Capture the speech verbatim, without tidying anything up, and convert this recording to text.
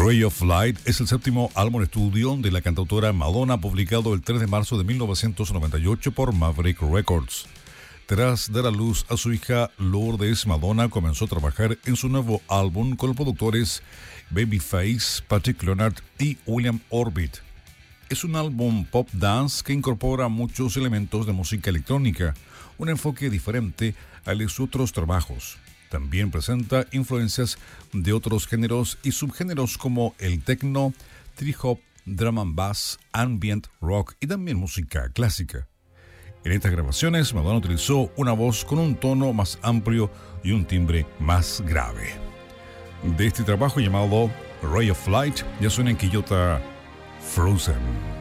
Ray of Light es el séptimo álbum de estudio de la cantautora Madonna, publicado el tres de marzo de mil novecientos noventa y ocho por Maverick Records. Tras dar a luz a su hija Lourdes, Madonna comenzó a trabajar en su nuevo álbum con los productores Babyface, Patrick Leonard y William Orbit. Es un álbum pop dance que incorpora muchos elementos de música electrónica, un enfoque diferente al de sus otros trabajos. También presenta influencias de otros géneros y subgéneros como el techno, trip hop, drum and bass, ambient rock y también música clásica. En estas grabaciones, Madonna utilizó una voz con un tono más amplio y un timbre más grave. De este trabajo llamado Ray of Light, ya suena en Quillota Frozen.